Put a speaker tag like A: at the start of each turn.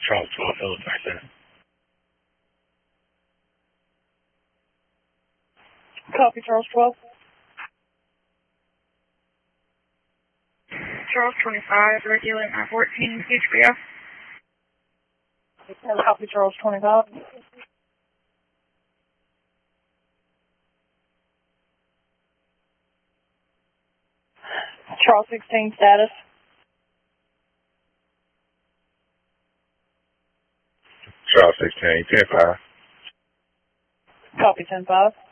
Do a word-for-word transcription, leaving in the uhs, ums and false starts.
A: Charles twelve, Phillips access.
B: Copy, Charles twelve.
C: Charles twenty-five, regular nine fourteen, H B F.
B: Copy, Charles twenty-five. Charles sixteen, status.
A: Charles sixteen, ten five.
B: Copy, ten five.